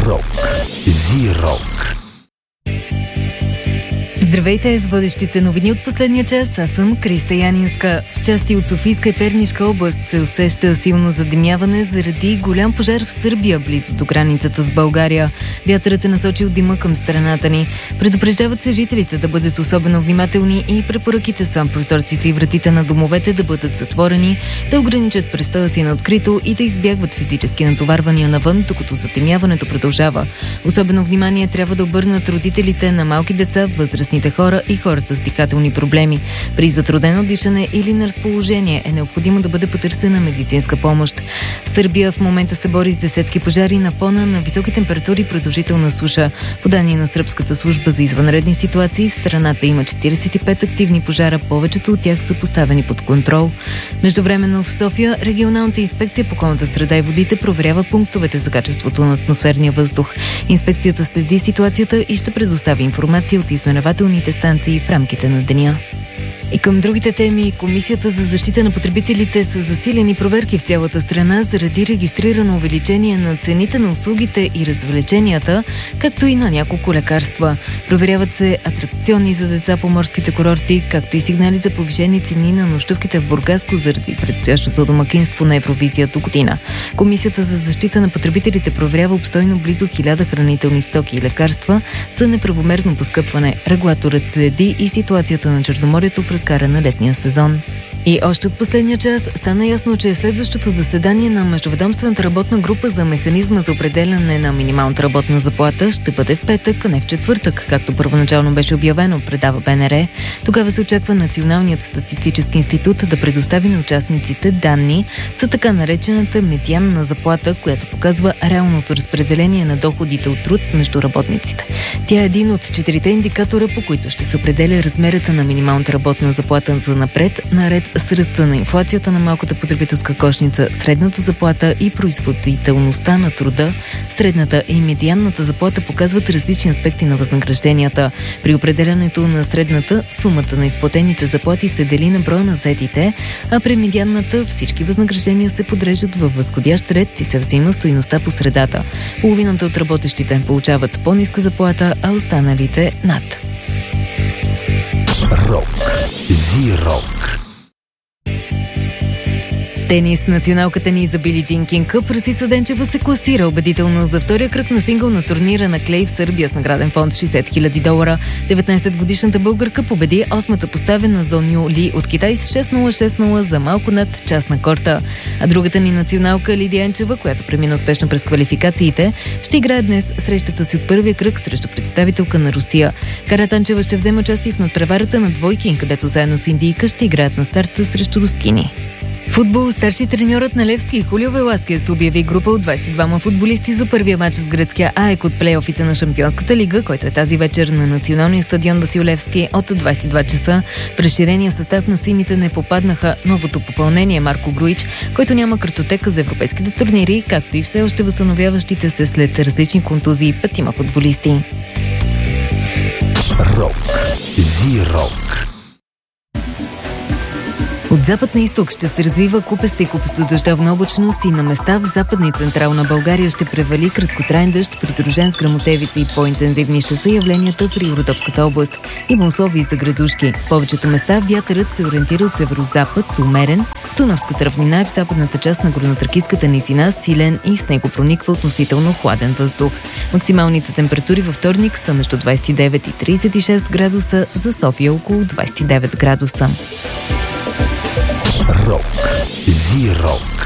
Рок. Зи-рок. Здравейте с водещите новини от последния час. Аз съм Криста Янинска. В части от Софийска и Пернишка област се усеща силно задимяване заради голям пожар в Сърбия, близо до границата с България. Вятърът е насочил дима към страната ни. Предупреждават се жителите да бъдат особено внимателни и препоръките са прозорците и вратите на домовете да бъдат затворени, да ограничат престоя си на открито и да избягват физически натоварвания навън, докато затемняването продължава. Особено внимание трябва да обърнат родителите на малки деца, възрастните хора и хората с дихателни проблеми. При затруднено дишане или неразположение е необходимо да бъде потърсена медицинска помощ. Сърбия в момента се бори с десетки пожари на фона на високи температури и продължителна суша. По данни на Сръбската служба за извънредни ситуации, в страната има 45 активни пожара, повечето от тях са поставени под контрол. Междувременно в София регионалната инспекция по околната среда и водите проверява пунктовете за качеството на атмосферния въздух. Инспекцията следи ситуацията и ще предостави информация от измервателните станции в рамките на деня. И към другите теми, Комисията за защита на потребителите са засилени проверки в цялата страна заради регистрирано увеличение на цените на услугите и развлеченията, както и на няколко лекарства. Проверяват се атракциони за деца по морските курорти, както и сигнали за повишени цени на нощувките в Бургаско заради предстоящото домакинство на Евровизия до година. Комисията за защита на потребителите проверява обстойно близо 1000 хранителни стоки и лекарства за неправомерно поскъпване. Регулаторът следи и ситуацията на Черноморието в разгара на летния сезон. И още от последния час стана ясно, че следващото заседание на Междуведомствената работна група за механизма за определяне на минималната работна заплата ще бъде в петък, а не в четвъртък, както първоначално беше обявено, предава БНР. Тогава се очаква Националният статистически институт да предостави на участниците данни за така наречената медианна заплата, която показва реалното разпределение на доходите от труд между работниците. Тя е един от 4 индикатора, по които ще се определя размерата на минималната работна заплата за напред, наред с ръста на инфлацията на малката потребителска кошница, средната заплата и производителността на труда. Средната и медианната заплата показват различни аспекти на възнагражденията. При определянето на средната, сумата на изплатените заплати се дели на броя на заетите, а при медианната всички възнаграждения се подреждат във възходящ ред и се взима стойността по средата. Половината от работещите получават по-ниска заплата, а останалите над. Рок. Зи-рок. Тенис. Националката ни за Били Джин Кинг Къп Росица Денчева се класира убедително за втория кръг на сингъл на турнира на клей в Сърбия с награден фонд $60 000. 19-годишната българка победи 8-та поставена Зоню Ли от Китай с 6-0-6-0 за малко над час на корта. А другата ни националка Лидия Енчева, която премина успешно през квалификациите, ще играе днес срещата си от първия кръг срещу представителка на Русия. Кара Танчева ще вземе участие в надпреварата на двойки, където заедно с индийка ще играят на старта срещу рускини. Футбол. Старши треньорът на Левски Хулио Веласкес обяви група от 22 футболисти за първия матч с гръцкия АЕК от плейофите на Шампионската лига, който е тази вечер на националния стадион Васил Левски от 22 часа. В разширения състав на сините не попаднаха новото попълнение Марко Груич, който няма картотека за европейските турнири, както и все още възстановяващите се след различни контузии 5 футболисти. Рок. Зи-рок. От запад на изток ще се развива купеста и купестодъждовна облачност и на места в западна и централна България ще превали краткотраен дъжд, придружен с гръмотевици и по-интензивни ще са явленията в Ривнодопската област. Има условия за градушки. В повечето места вятърът се ориентира от северозапад, умерен. В Дунавската равнина и в западната част на Горнотракийската низина силен и с него прониква относително хладен въздух. Максималните температури във вторник са между 29 и 36 градуса, за София около 29 градуса. Рок. Зи-рок.